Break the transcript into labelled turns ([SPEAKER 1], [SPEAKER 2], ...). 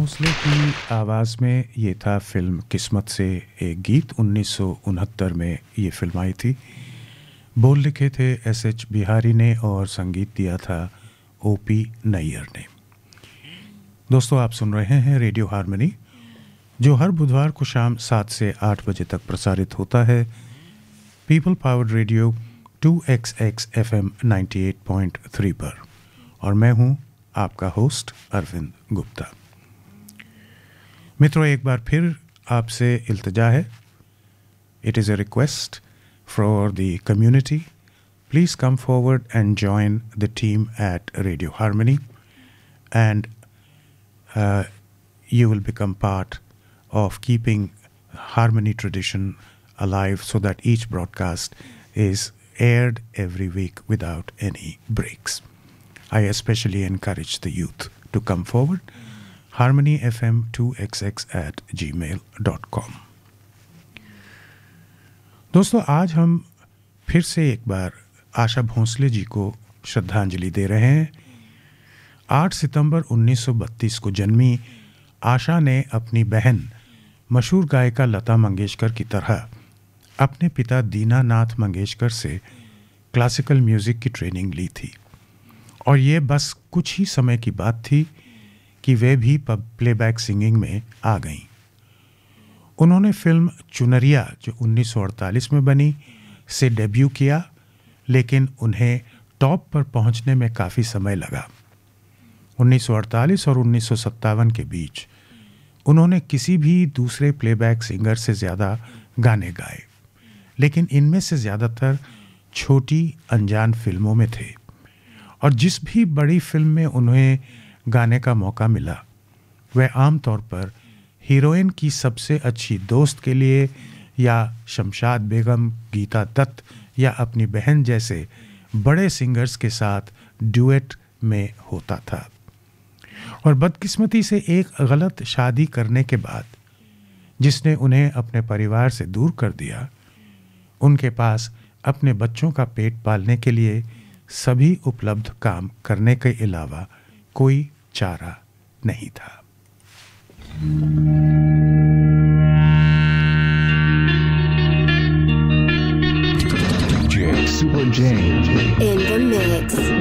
[SPEAKER 1] भोंसले की आवाज़ में ये था फिल्म किस्मत से एक गीत। 1969 में ये फिल्म आई थी। बोल लिखे थे एस.एच. बिहारी ने और संगीत दिया था ओ.पी. नैयर ने। दोस्तों, आप सुन रहे हैं रेडियो हारमनी, जो हर बुधवार को शाम 7 से 8 बजे तक प्रसारित होता है people powered radio 2XX FM 98.3 पर। और मैं हूं आपका होस्ट अरविंद गुप्ता। मित्रों, एक बार फिर आपसे इल्तिजा है, it is a request for the community, please come forward and join the team at radio harmony and you will become part of keeping harmony tradition alive so that each broadcast is aired every week without any breaks. I especially encourage the youth to come forward. harmonyfm2xx@gmail.com. दोस्तों, आज हम फिर से एक बार आशा भोंसले जी को श्रद्धांजलि दे रहे हैं। 8 सितंबर 1932 को जन्मी आशा ने अपनी बहन मशहूर गायिका लता मंगेशकर की तरह अपने पिता दीनानाथ मंगेशकर से क्लासिकल म्यूज़िक की ट्रेनिंग ली थी। और ये बस कुछ ही समय की बात थी कि वे भी प्लेबैक सिंगिंग में आ गईं। उन्होंने फिल्म चुनरिया, जो 1948 में बनी, से डेब्यू किया, लेकिन उन्हें टॉप पर पहुंचने में काफ़ी समय लगा। 1948 और 1957 के बीच उन्होंने किसी भी दूसरे प्लेबैक सिंगर से ज़्यादा गाने गाए, लेकिन इनमें से ज़्यादातर छोटी अनजान फिल्मों में थे। और जिस भी बड़ी फिल्म में उन्हें गाने का मौका मिला, वह आमतौर पर हीरोइन की सबसे अच्छी दोस्त के लिए या शमशाद बेगम, गीता दत्त या अपनी बहन जैसे बड़े सिंगर्स के साथ डुएट में होता था। और बदकिस्मती से एक गलत शादी करने के बाद, जिसने उन्हें अपने परिवार से दूर कर दिया, उनके पास अपने बच्चों का पेट पालने के लिए सभी उपलब्ध काम करने के अलावा कोई चारा नहीं था।
[SPEAKER 2] Super J in the mix.